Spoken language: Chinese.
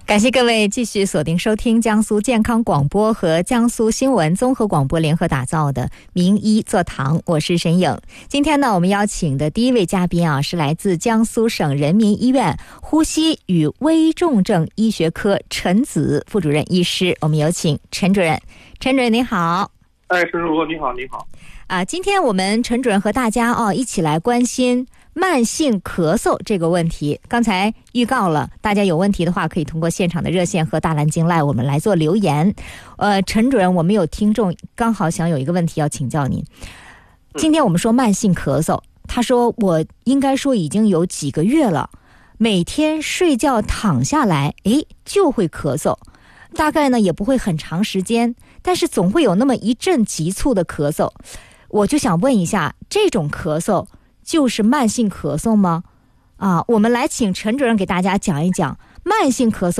感谢各位继续锁定收听江苏健康广播和江苏新闻综合广播联合打造的名医座堂，我是沈颖。今天呢，我们邀请的第一位嘉宾啊，是来自江苏省人民医院呼吸与危重症医学科陈子副主任医师，我们有请陈主任。陈主任您好。 陈主任你好，你好。 今天我们陈主任和大家一起来关心慢性咳嗽这个问题。刚才预告了，大家有问题的话可以通过现场的热线和大蓝鲸 Live 我们来做留言。陈主任，我们有听众刚好想有一个问题要请教您。今天我们说慢性咳嗽，他说我应该说已经有几个月了，每天睡觉躺下来就会咳嗽，大概呢也不会很长时间，但是总会有那么一阵急促的咳嗽。我就想问一下，这种咳嗽就是慢性咳嗽吗？我们来请陈主任给大家讲一讲慢性咳嗽